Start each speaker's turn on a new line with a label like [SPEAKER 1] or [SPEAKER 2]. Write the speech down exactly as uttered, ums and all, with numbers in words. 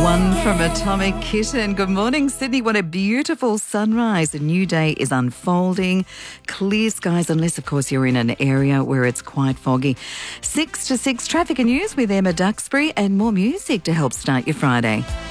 [SPEAKER 1] One from Atomic Kitten. Good morning, Sydney. What a beautiful sunrise. A new day is unfolding. Clear skies, unless, of course, you're in an area where it's quite foggy. Six to six traffic and news with Emma Duxbury, and more music to help start your Friday.